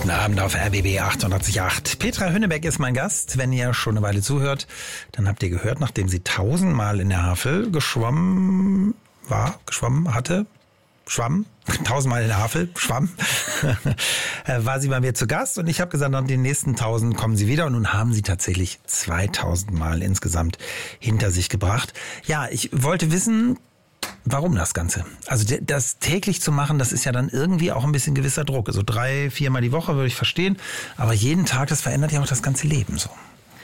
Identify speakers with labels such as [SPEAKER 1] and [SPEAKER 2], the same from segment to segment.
[SPEAKER 1] Guten Abend auf RBB 88.8. Petra Hünnebeck ist mein Gast. Wenn ihr schon eine Weile zuhört, dann habt ihr gehört, nachdem sie 1000-mal in der Havel geschwommen hatte, 1000-mal in der Havel, war sie bei mir zu Gast und ich habe gesagt, nach den nächsten 1000 kommen sie wieder und nun haben sie tatsächlich 2000-mal insgesamt hinter sich gebracht. Ja, ich wollte wissen, warum das Ganze? Also das täglich zu machen, das ist ja dann irgendwie auch ein bisschen gewisser Druck. Also 3-4 Mal die Woche würde ich verstehen, aber jeden Tag, das verändert ja auch das ganze Leben so.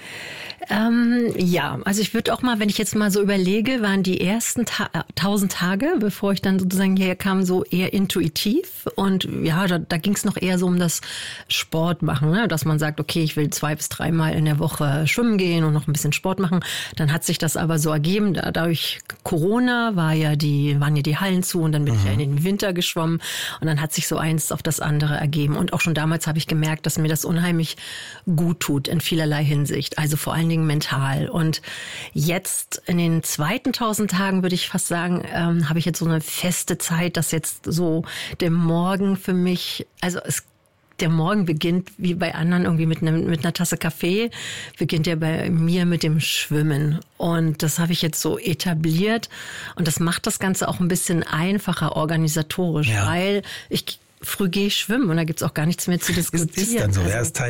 [SPEAKER 2] Ja, also ich würde auch mal, wenn ich jetzt mal so überlege, waren die ersten 1000 Tage, bevor ich dann sozusagen hierher kam, so eher intuitiv und ja, da ging es noch eher so um das Sport machen, ne? Dass man sagt, okay, ich will 2 bis 3 Mal in der Woche schwimmen gehen und noch ein bisschen Sport machen. Dann hat sich das aber so ergeben, dadurch Corona waren ja die Hallen zu und dann bin ich ja in den Winter geschwommen und dann hat sich so eins auf das andere ergeben und auch schon damals habe ich gemerkt, dass mir das unheimlich gut tut in vielerlei Hinsicht, also vor allen Dingen mental. Und jetzt in den zweiten 1000 Tagen würde ich fast sagen, habe ich jetzt so eine feste Zeit, dass jetzt so der Morgen für mich, der Morgen beginnt wie bei anderen irgendwie mit einer Tasse Kaffee, beginnt ja bei mir mit dem Schwimmen. Und das habe ich jetzt so etabliert und das macht das Ganze auch ein bisschen einfacher organisatorisch, weil früh gehe ich schwimmen und da gibt's auch gar nichts mehr zu diskutieren.
[SPEAKER 1] Ist dann so, er ist Teil